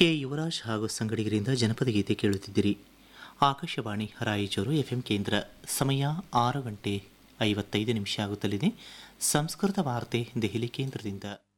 K Yuvraj ಹಾಗೂ ಸಂಗಡಿಗರಿಂದ ಜನಪದ ಗೀತೆ ಕೇಳುತ್ತಿದ್ದಿರಿ. ಆಕಾಶವಾಣಿ ರಾಯಚೂರು ಎಫ್ಎಂ ಕೇಂದ್ರ. ಸಮಯ 6 ಗಂಟೆ 55 ನಿಮಿಷ ಆಗುತ್ತಲಿದೆ. ಸಂಸ್ಕೃತ ವಾರ್ತೆ ದೆಹಲಿ ಕೇಂದ್ರದಿಂದ.